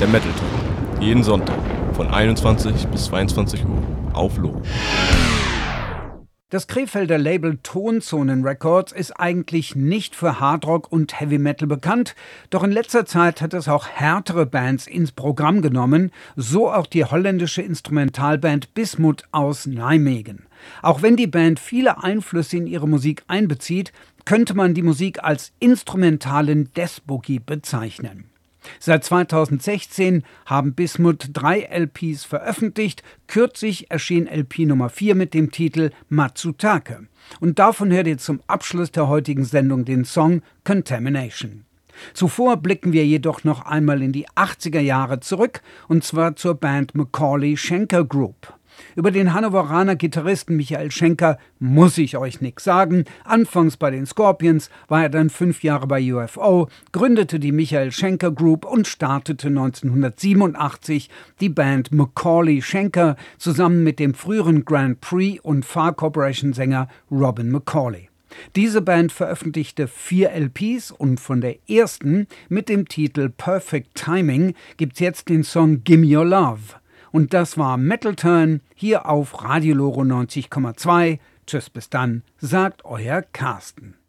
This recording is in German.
Der Metal Talk. Jeden Sonntag von 21 bis 22 Uhr auf Loro. Das Krefelder Label Tonzonen Records ist eigentlich nicht für Hardrock und Heavy Metal bekannt, doch in letzter Zeit hat es auch härtere Bands ins Programm genommen, so auch die holländische Instrumentalband Bismuth aus Nijmegen. Auch wenn die Band viele Einflüsse in ihre Musik einbezieht, könnte man die Musik als instrumentalen Death Boogie bezeichnen. Seit 2016 haben Bismuth 3 LPs veröffentlicht. Kürzlich erschien LP Nummer 4 mit dem Titel Matsutake. Und davon hört ihr zum Abschluss der heutigen Sendung den Song Contamination. Zuvor blicken wir jedoch noch einmal in die 80er Jahre zurück, und zwar zur Band Macaulay Schenker Group. Über den Hannoveraner Gitarristen Michael Schenker muss ich euch nichts sagen. Anfangs bei den Scorpions, war er dann 5 Jahre bei UFO, gründete die Michael Schenker Group und startete 1987 die Band Macaulay Schenker zusammen mit dem früheren Grand Prix und Far Corporation Sänger Robin Macaulay. Diese Band veröffentlichte 4 LPs und von der ersten mit dem Titel Perfect Timing gibt's jetzt den Song Gimme Your Love. Und das war Metal Turn hier auf Radio Loro 90,2. Tschüss, bis dann, sagt euer Carsten.